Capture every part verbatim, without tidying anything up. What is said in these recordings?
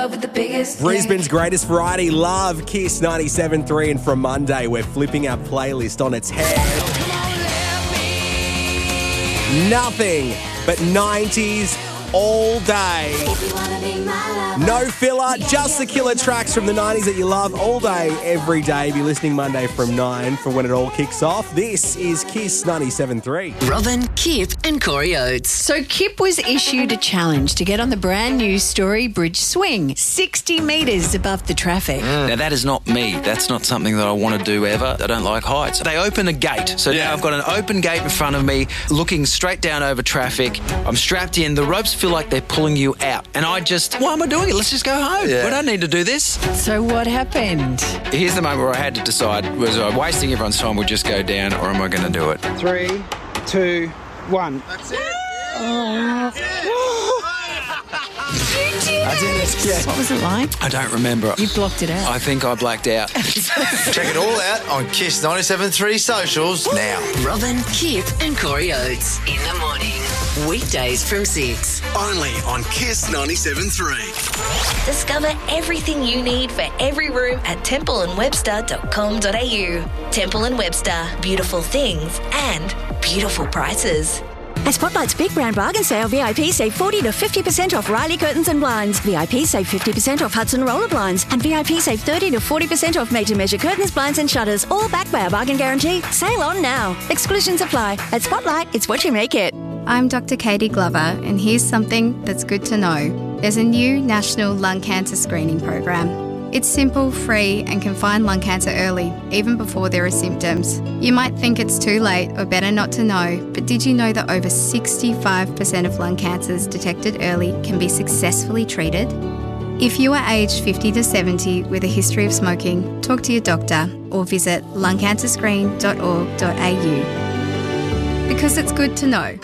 club with the biggest Brisbane's greatest variety, Love, Kiss ninety-seven point three, and from Monday we're flipping our playlist on its head. Nothing but nineties all day. No filler, just the killer tracks from the nineties that you love all day, every day. Be listening Monday from nine for when it all kicks off. This is Kiss ninety-seven point three. Robin, Kip and Corey Oates. So Kip was issued a challenge to get on the brand new Story Bridge swing, sixty metres above the traffic. Mm. Now, that is not me. That's not something that I want to do ever. I don't like heights. They open a gate. So Yeah. now I've got an open gate in front of me, looking straight down over traffic. I'm strapped in. The ropes feel like they're pulling you out. And I just, why am I doing it? Let's just go home. Yeah. We don't need to do this. So what happened? Here's the moment where I had to decide, was I wasting everyone's time, would just go down, or am I going to do it? Three, two, one. That's it. I did it. Yeah. What was it like? I don't remember. You blocked it out. I think I blacked out. Check it all out on Kiss ninety-seven point three socials now. Robin, Kip and Corey Oates in the morning. Weekdays from six. Only on Kiss ninety-seven point three. Discover everything you need for every room at temple and webster dot com dot a u. Temple and Webster, beautiful things and beautiful prices. At Spotlight's Big Brand Bargain Sale, V I P save forty to fifty percent off Riley Curtains and Blinds. V I P save fifty percent off Hudson Roller Blinds. And V I P save thirty to forty percent off Made to Measure Curtains, Blinds and Shutters. All backed by a bargain guarantee. Sale on now. Exclusions apply. At Spotlight, it's what you make it. I'm Doctor Katie Glover, and here's something that's good to know. There's a new national lung cancer screening program. It's simple, free, and can find lung cancer early, even before there are symptoms. You might think it's too late or better not to know, but did you know that over sixty-five percent of lung cancers detected early can be successfully treated? If you are aged fifty to seventy with a history of smoking, talk to your doctor or visit lung cancer screen dot org dot a u. Because it's good to know.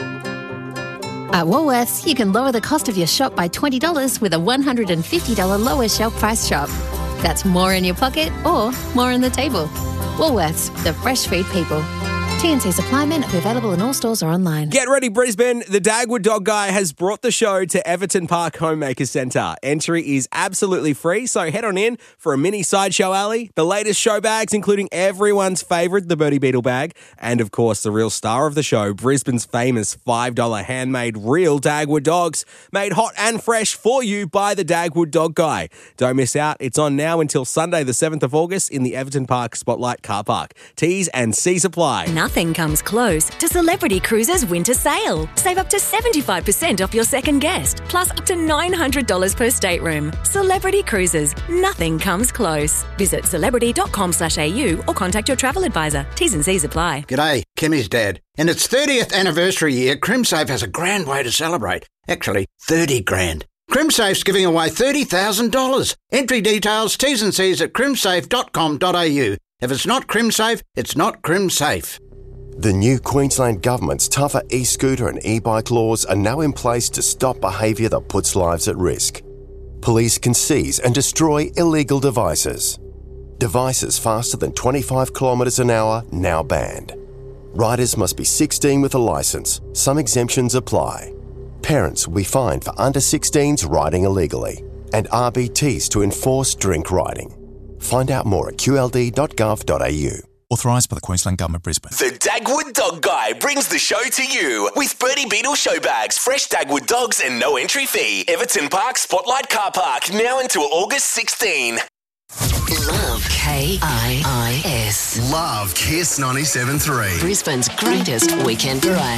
At Woolworths, you can lower the cost of your shop by twenty dollars with a one hundred fifty dollars lower shelf price shop. That's more in your pocket or more on the table. Woolworths, the fresh food people. T and C supply may not be available in all stores or online. Get ready, Brisbane. The Dagwood Dog Guy has brought the show to Everton Park Homemakers Centre. Entry is absolutely free, so head on in for a mini sideshow alley, the latest show bags, including everyone's favourite, the Birdie Beetle bag, and, of course, the real star of the show, Brisbane's famous five dollars handmade real Dagwood dogs, made hot and fresh for you by the Dagwood Dog Guy. Don't miss out. It's on now until Sunday, the seventh of August, in the Everton Park Spotlight car park. T's and C's apply. Nothing comes close to Celebrity Cruises Winter Sale. Save up to seventy-five percent off your second guest, plus up to nine hundred dollars per stateroom. Celebrity Cruises. Nothing comes close. Visit celebrity dot com slash a u or contact your travel advisor. T's and C's apply. G'day, Kimmy's dad. In its thirtieth anniversary year, CrimSafe has a grand way to celebrate. Actually, thirty grand. CrimSafe's giving away thirty thousand dollars. Entry details, T's and C's at crimsafe dot com dot a u. If it's not CrimSafe, it's not CrimSafe. The new Queensland Government's tougher e-scooter and e-bike laws are now in place to stop behaviour that puts lives at risk. Police can seize and destroy illegal devices. Devices faster than twenty-five kilometres an hour now banned. Riders must be sixteen with a licence. Some exemptions apply. Parents will be fined for under sixteens riding illegally, and R B Ts to enforce drink riding. Find out more at q l d dot gov dot a u. Authorised by the Queensland Government, Brisbane. The Dagwood Dog Guy brings the show to you with Birdie Beetle show bags, fresh Dagwood dogs and no entry fee. Everton Park Spotlight Car Park now until August sixteenth. Love, K I I S. Love Kiss ninety-seven point three. Brisbane's greatest weekend variety.